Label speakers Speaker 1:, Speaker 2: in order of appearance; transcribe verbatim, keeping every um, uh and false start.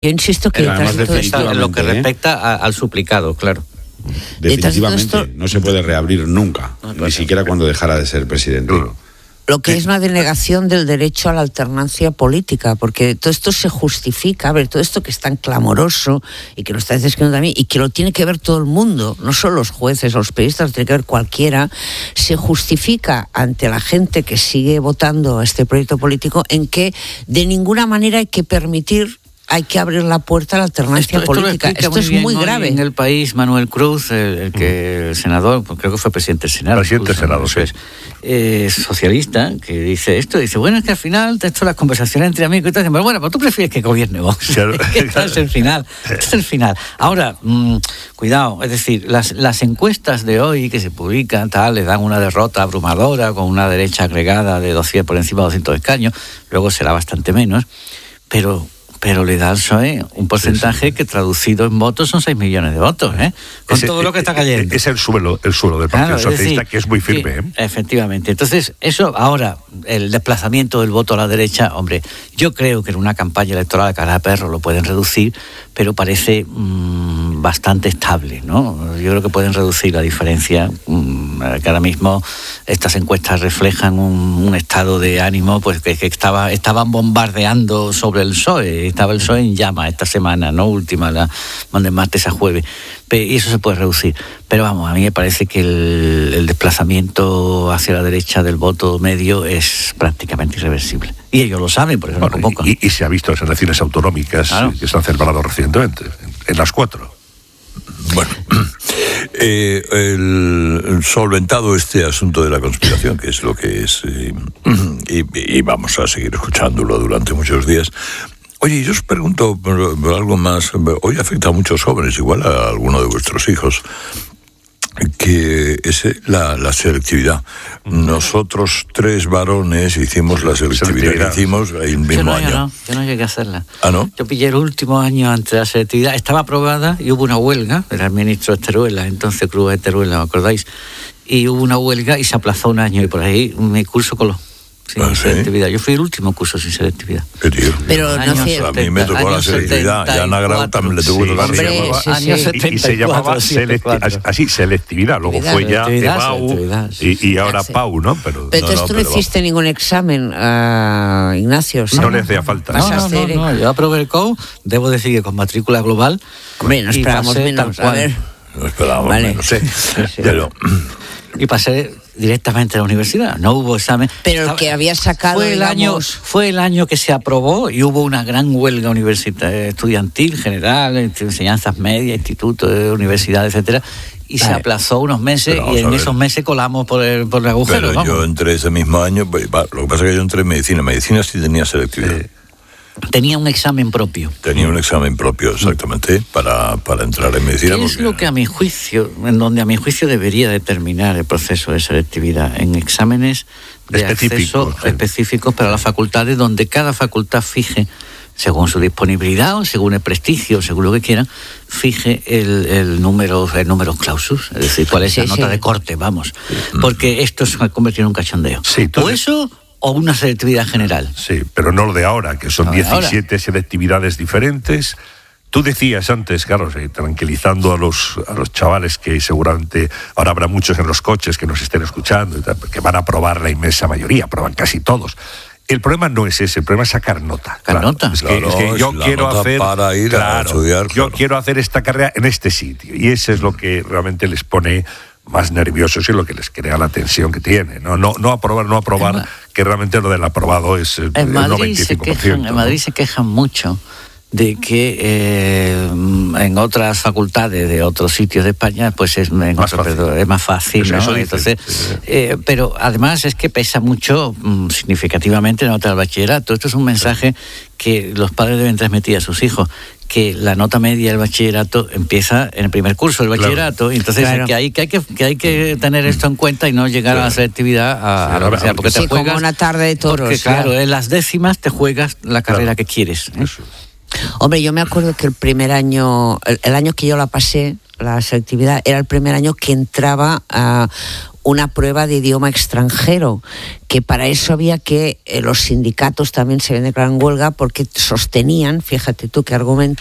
Speaker 1: Yo insisto que
Speaker 2: además
Speaker 1: de
Speaker 2: definitivamente,
Speaker 3: en lo que
Speaker 2: ¿eh?
Speaker 3: respecta a, al suplicado, claro.
Speaker 2: Definitivamente,
Speaker 1: esto,
Speaker 2: no se puede reabrir nunca, no, ni siquiera cuando dejara de ser presidente. No.
Speaker 1: Lo que es una denegación del derecho a la alternancia política, porque todo esto se justifica, a ver, todo esto que es tan clamoroso y que lo está describiendo también, y que lo tiene que ver todo el mundo, no solo los jueces o los periodistas, lo tiene que ver cualquiera, se justifica ante la gente que sigue votando a este proyecto político en que de ninguna manera hay que permitir, hay que abrir la puerta a la alternancia
Speaker 3: esto,
Speaker 1: política.
Speaker 3: Esto,
Speaker 1: esto es muy grave.
Speaker 3: En el país, Manuel Cruz, el, el que el senador, pues creo que fue presidente del Senado.
Speaker 4: Presidente del Senado,
Speaker 3: sí. Es, eh, socialista, que dice esto, dice, bueno, es que al final, esto las conversaciones entre amigos y todo, pero bueno, pues tú prefieres que gobierne Vox. Claro. Esto es el final. Esto es el final. Ahora, mmm, cuidado, es decir, las, las encuestas de hoy que se publican, tal, le dan una derrota abrumadora con una derecha agregada de doscientos por encima de doscientos escaños, luego será bastante menos, pero... pero le da al P S O E un porcentaje sí, sí. que traducido en votos son seis millones de votos, ¿eh? Con ese, todo lo que está cayendo.
Speaker 4: Es el suelo, el suelo del Partido claro, Socialista, decir, que es muy firme.
Speaker 3: Sí,
Speaker 4: ¿eh?
Speaker 3: Efectivamente. Entonces, eso ahora, el desplazamiento del voto a la derecha, hombre, yo creo que en una campaña electoral a cara de perro lo pueden reducir, pero parece mmm, bastante estable, ¿no? Yo creo que pueden reducir la diferencia, mmm, que ahora mismo estas encuestas reflejan un, un estado de ánimo pues que, que estaba, estaban bombardeando sobre el P S O E. Estaba el P S O E en llama esta semana, ¿no? Última, la de martes a jueves. Y eso se puede reducir. Pero vamos, a mí me parece que el, el desplazamiento hacia la derecha del voto medio es prácticamente irreversible. Y ellos lo saben, por eso bueno, no convocan.
Speaker 4: Y, y se ha visto en las elecciones autonómicas claro. que se han celebrado recientemente, en, en las cuatro.
Speaker 5: Bueno, eh, el, el solventado este asunto de la conspiración, que es lo que es, eh, y, y vamos a seguir escuchándolo durante muchos días. Oye, yo os pregunto por, por algo más. Hoy afecta a muchos jóvenes, igual a alguno de vuestros hijos, que es la, la selectividad. Nosotros tres varones hicimos la selectividad, selectividad. que hicimos el mismo
Speaker 3: yo no,
Speaker 5: año.
Speaker 3: Yo no, yo no llegué a hacerla.
Speaker 5: ¿Ah, no?
Speaker 3: Yo pillé el último año antes de la selectividad. Estaba aprobada y hubo una huelga. Era el ministro de Teruel, entonces Cruz de Teruel, ¿me acordáis? Y hubo una huelga y se aplazó un año. Y por ahí mi curso coló. Sin ah, selectividad. ¿Sí? Yo fui el último curso sin selectividad.
Speaker 5: ¿Qué tío?
Speaker 1: Pero no sé.
Speaker 5: A mí me tocó la selectividad. Y a Ana Grau también le tuvo que tocar.
Speaker 4: Y se llamaba selectividad. Así, selectividad. Luego fue ya EBAU y, y ahora sí. PAU, ¿no?
Speaker 1: Pero, pero no, no, tú no hiciste va. ningún examen, uh, Ignacio.
Speaker 4: No, no le hacía falta.
Speaker 3: No, no, no, no. Yo aprobé el C O U, debo decir que con matrícula global.
Speaker 1: Hombre, no esperábamos menos. A ver.
Speaker 5: No esperábamos vale. menos, sí.
Speaker 3: sí, sí.
Speaker 5: Pero...
Speaker 3: Y pasé directamente a la universidad, no hubo examen.
Speaker 1: Pero el que había sacado,
Speaker 3: fue el
Speaker 1: digamos...
Speaker 3: año fue el año que se aprobó y hubo una gran huelga universitaria, estudiantil, general, enseñanzas medias, institutos, universidades, etcétera, y vale. se aplazó unos meses y en esos meses colamos por el, por el agujero.
Speaker 5: Pero
Speaker 3: vamos.
Speaker 5: Yo entré ese mismo año, lo que pasa es que yo entré en medicina, medicina sí tenía selectividad. Sí.
Speaker 3: Tenía un examen propio.
Speaker 5: Tenía un examen propio, exactamente, para, para entrar en medicina.
Speaker 3: ¿Qué es
Speaker 5: porque...
Speaker 3: lo que a mi juicio, en donde a mi juicio debería determinar el proceso de selectividad? En exámenes de acceso sí. específicos para las facultades, donde cada facultad fije, según su disponibilidad o según el prestigio, según lo que quieran, fije el, el número el número clausus, es decir, cuál es sí, la nota sí. de corte, vamos. Porque esto se ha convertido en un cachondeo.
Speaker 4: Sí,
Speaker 3: o eso... o una selectividad general.
Speaker 4: Sí, pero no lo de ahora, que son no diecisiete selectividades diferentes. Tú decías antes, Carlos, eh, tranquilizando a los, a los chavales que seguramente ahora habrá muchos en los coches que nos estén escuchando, y tal, que van a aprobar la inmensa mayoría, aprueban casi todos. El problema no es ese, el problema es sacar nota.
Speaker 3: ¿Sacar
Speaker 4: claro,
Speaker 3: nota?
Speaker 4: Es que,
Speaker 5: claro,
Speaker 4: es que yo
Speaker 5: es
Speaker 4: quiero hacer...
Speaker 5: Para ir
Speaker 4: claro,
Speaker 5: a estudiar, claro.
Speaker 4: Yo quiero hacer esta carrera en este sitio, y eso es lo que realmente les pone... más nerviosos y lo que les crea la tensión que tiene. No, no, no aprobar, no aprobar, en que realmente lo del aprobado es el,
Speaker 3: en
Speaker 4: el
Speaker 3: Madrid
Speaker 4: noventa y cinco por ciento.
Speaker 3: Se quejan,
Speaker 4: ¿no?
Speaker 3: En Madrid se quejan mucho de que eh, en otras facultades de otros sitios de España pues es, en
Speaker 4: más,
Speaker 3: otro,
Speaker 4: fácil.
Speaker 3: es más fácil,
Speaker 4: eso,
Speaker 3: ¿no?
Speaker 4: eso
Speaker 3: Entonces, eh, pero además es que pesa mucho mmm, significativamente la nota del bachillerato. Esto es un mensaje que los padres deben transmitir a sus hijos, que la nota media del bachillerato empieza en el primer curso del bachillerato, claro. Entonces claro. que, hay, que, hay que, que hay que tener esto en cuenta y no llegar claro. a la selectividad a, sí, a lo que sea, porque
Speaker 1: sí,
Speaker 3: te juegas,
Speaker 1: como una tarde de toros.
Speaker 3: Porque claro, claro, en las décimas te juegas la carrera claro. que quieres, ¿eh?
Speaker 1: Hombre, yo me acuerdo que el primer año, el, el año que yo la pasé, la selectividad, era el primer año que entraba a una prueba de idioma extranjero, que para eso había que eh, los sindicatos también se habían declarado en huelga porque sostenían, fíjate tú qué argumento,